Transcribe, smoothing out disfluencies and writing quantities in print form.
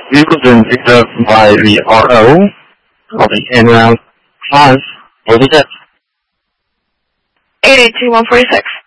We will then picked up by the RO. I'll be in round 5 for the death. 882-146.